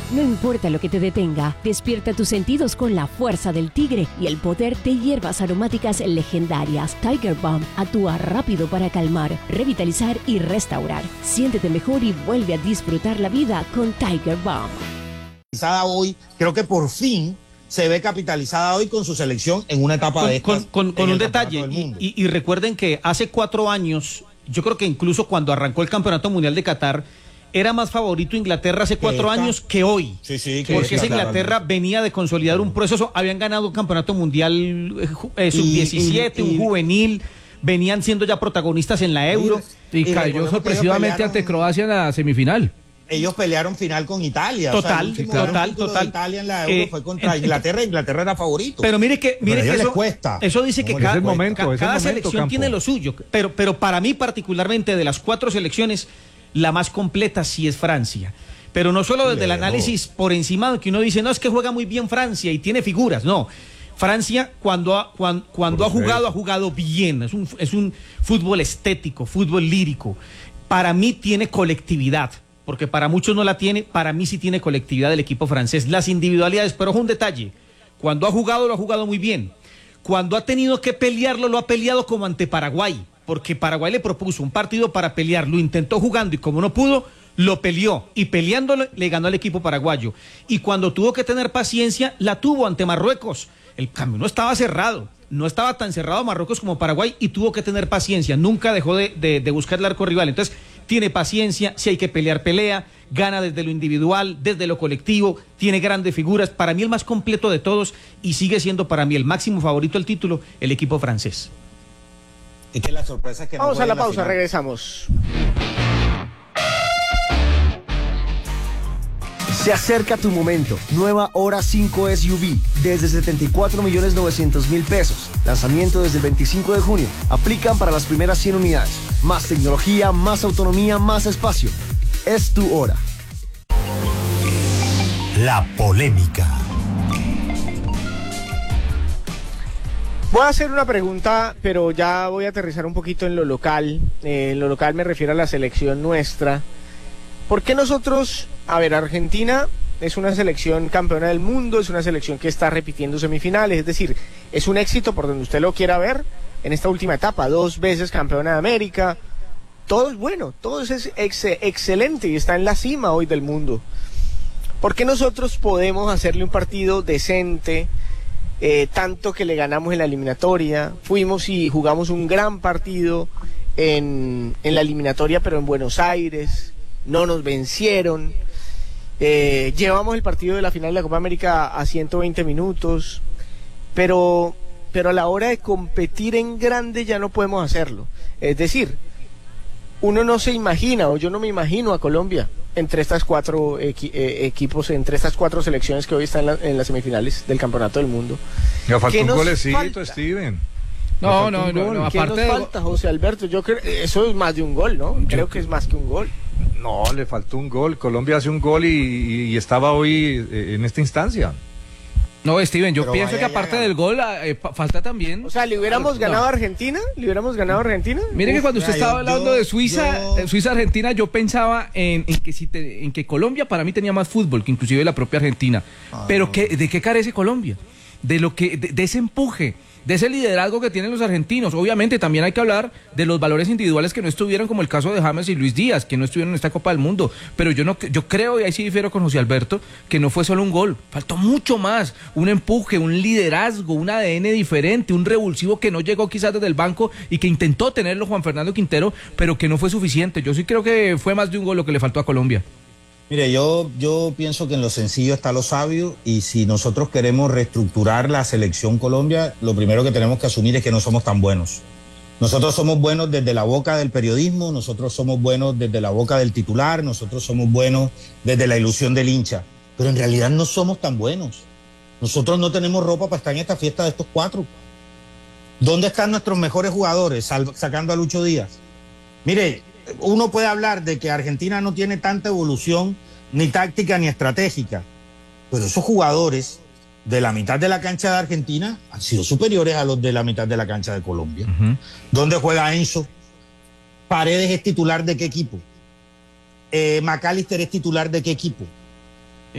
No importa lo que te detenga, despierta tus sentidos con la fuerza del tigre y el poder de hierbas aromáticas legendarias. Tiger Balm actúa rápido para calmar, revitalizar y restaurar. Siéntete mejor y vuelve a disfrutar la vida con Tiger Balm. Hoy, creo que por fin se ve capitalizada hoy con su selección en una etapa de estas. Con un detalle, y recuerden que hace 4 años, yo creo que incluso cuando arrancó el Campeonato Mundial de Qatar, era más favorito Inglaterra hace 4 años que hoy. Sí, porque esa Inglaterra venía de consolidar un proceso, habían ganado un campeonato mundial sub-17, un juvenil, venían siendo ya protagonistas en la Euro. Y cayó sorpresivamente ante Croacia en la semifinal. Ellos pelearon final con Italia. Total. Italia en la Euro fue contra Inglaterra. Inglaterra era favorito. Pero mire que eso dice que cada selección tiene lo suyo. Pero para mí particularmente de las 4 selecciones, la más completa sí es Francia. Pero no solo desde el análisis por encima de que uno dice, no, es que juega muy bien Francia y tiene figuras. No, Francia cuando ha jugado bien. Es un fútbol estético, fútbol lírico. Para mí tiene colectividad, porque para muchos no la tiene, para mí sí tiene colectividad el equipo francés. Las individualidades, pero ojo un detalle, cuando ha jugado lo ha jugado muy bien. Cuando ha tenido que pelearlo, lo ha peleado como ante Paraguay, porque Paraguay le propuso un partido para pelear, lo intentó jugando y como no pudo, lo peleó y peleándolo le ganó al equipo paraguayo. Y cuando tuvo que tener paciencia, la tuvo ante Marruecos. El camino estaba cerrado, no estaba tan cerrado Marruecos como Paraguay y tuvo que tener paciencia, nunca dejó de buscar el arco rival. Entonces tiene paciencia, si hay que pelear, pelea, gana desde lo individual, desde lo colectivo, tiene grandes figuras. Para mí el más completo de todos y sigue siendo para mí el máximo favorito al título, el equipo francés. Es que la sorpresa es que vamos a la pausa, regresamos. Se acerca tu momento. Nueva Hora 5 SUV desde 74.900.000 pesos. Lanzamiento desde el 25 de junio. Aplican para las primeras 100 unidades. Más tecnología, más autonomía, más espacio. Es tu hora. La polémica. Voy a hacer una pregunta, pero ya voy a aterrizar un poquito en lo local. En lo local me refiero a la selección nuestra. ¿Por qué nosotros, Argentina es una selección campeona del mundo, es una selección que está repitiendo semifinales, es decir, es un éxito por donde usted lo quiera ver en esta última etapa, 2 veces campeona de América, todo es bueno, todo es excelente y está en la cima hoy del mundo? ¿Por qué nosotros podemos hacerle un partido decente, tanto que le ganamos en la eliminatoria, fuimos y jugamos un gran partido en la eliminatoria pero en Buenos Aires, no nos vencieron, llevamos el partido de la final de la Copa América a 120 minutos, pero a la hora de competir en grande ya no podemos hacerlo? Es decir, uno no se imagina, o yo no me imagino a Colombia entre estas 4 equipos, entre estas 4 selecciones que hoy están en las semifinales del Campeonato del Mundo. Me falta un golecito, Steven. No, ¿qué nos falta, José Alberto? Yo creo eso es más de un gol, ¿no? Creo que es más que un gol. No, le faltó un gol. Colombia hace un gol y estaba hoy en esta instancia. No, Steven, yo pienso que aparte del gol, falta también. O sea, ¿le hubiéramos ganado a Argentina? Mire que cuando usted estaba hablando de Suiza-Argentina, yo pensaba en que Colombia para mí tenía más fútbol que inclusive la propia Argentina. Pero ¿de qué carece Colombia? De ese empuje, de ese liderazgo que tienen los argentinos. Obviamente también hay que hablar de los valores individuales que no estuvieron, como el caso de James y Luis Díaz, que no estuvieron en esta Copa del Mundo. Pero yo creo, y ahí sí difiero con José Alberto, que no fue solo un gol, faltó mucho más, un empuje, un liderazgo, un ADN diferente, un revulsivo que no llegó quizás desde el banco y que intentó tenerlo Juan Fernando Quintero, pero que no fue suficiente. Yo sí creo que fue más de un gol lo que le faltó a Colombia. Mire, yo pienso que en lo sencillo está lo sabio, y si nosotros queremos reestructurar la selección Colombia, lo primero que tenemos que asumir es que no somos tan buenos. Nosotros somos buenos desde la boca del periodismo, nosotros somos buenos desde la boca del titular, nosotros somos buenos desde la ilusión del hincha, pero en realidad no somos tan buenos. Nosotros no tenemos ropa para estar en esta fiesta de estos 4. ¿Dónde están nuestros mejores jugadores, sacando a Lucho Díaz? Mire, uno puede hablar de que Argentina no tiene tanta evolución, ni táctica ni estratégica, pero esos jugadores de la mitad de la cancha de Argentina han sido superiores a los de la mitad de la cancha de Colombia. ¿Dónde juega Enzo? ¿Paredes es titular de qué equipo? ¿McAllister es titular de qué equipo?